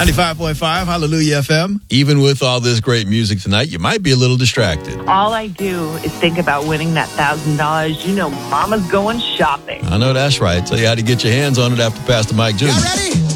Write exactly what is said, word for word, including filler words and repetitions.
ninety-five point five, Hallelujah F M. Even with all this great music tonight, you might be a little distracted. All I do is think about winning that one thousand dollars. You know, Mama's going shopping. I know that's right. Tell you how to get your hands on it after Pastor Mike Junior Y'all ready?